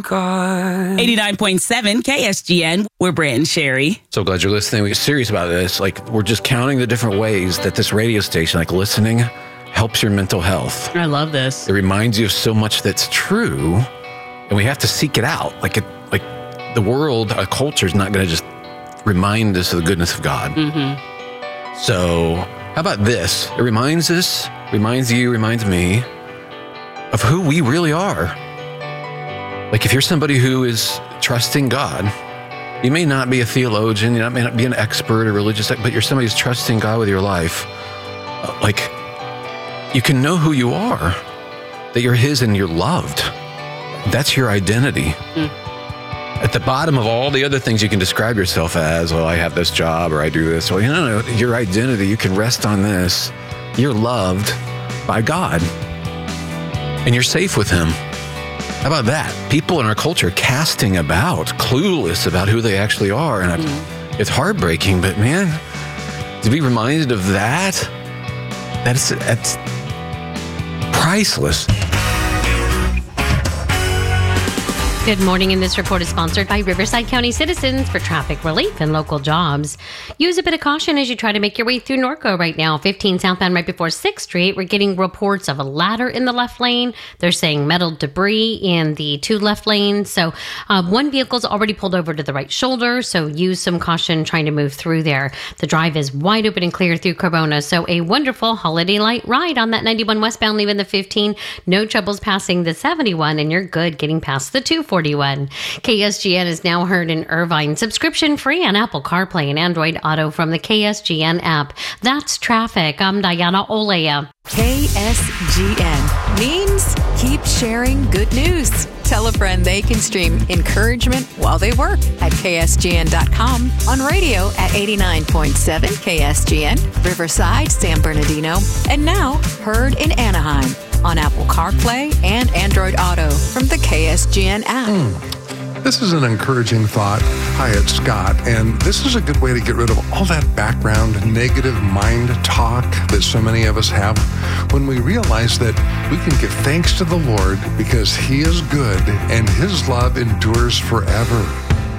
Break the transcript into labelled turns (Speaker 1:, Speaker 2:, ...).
Speaker 1: God.
Speaker 2: 89.7 KSGN. We're Brant and Sherry.
Speaker 3: So glad you're listening. We're serious about this. Like, we're just counting the different ways that this radio station, like listening, helps your mental health.
Speaker 2: I love this.
Speaker 3: It reminds you of so much that's true, and we have to seek it out. Like the world, our culture is not going to just remind us of the goodness of God.
Speaker 2: Mm-hmm.
Speaker 3: So how about this? It reminds us, reminds you, reminds me of who we really are. Like, if you're somebody who is trusting God, you may not be a theologian, you may not be an expert or religious, but you're somebody who's trusting God with your life. Like, you can know who you are, that you're His and you're loved. That's your identity. At the bottom of all the other things you can describe yourself as, well, I have this job or I do this. Well, no, your identity, you can rest on this. You're loved by God and you're safe with Him. How about that? People in our culture are casting about, clueless about who they actually are. And it's heartbreaking, but man, to be reminded of that's priceless.
Speaker 4: Good morning, and this report is sponsored by Riverside County Citizens for traffic relief and local jobs. Use a bit of caution as you try to make your way through Norco right now. 15 southbound right before 6th Street. We're getting reports of a ladder in the left lane. They're saying metal debris in the 2 left lanes. So one vehicle's already pulled over to the right shoulder, so use some caution trying to move through there. The drive is wide open and clear through Corona, so a wonderful holiday light ride on that 91 westbound leaving the 15. No troubles passing the 71, and you're good getting past the 241. KSGN is now heard in Irvine, subscription free on Apple CarPlay and Android Auto from the KSGN app. That's traffic. I'm Diana Olea.
Speaker 5: KSGN means keep sharing good news. Tell a friend they can stream encouragement while they work at KSGN.com, on radio at 89.7 KSGN, Riverside, San Bernardino, and now heard in Anaheim on Apple CarPlay and Android Auto from the KSGN app.
Speaker 6: This is an encouraging thought. Hi, it's Scott, and this is a good way to get rid of all that background negative mind talk that so many of us have when we realize that we can give thanks to the Lord because He is good and His love endures forever.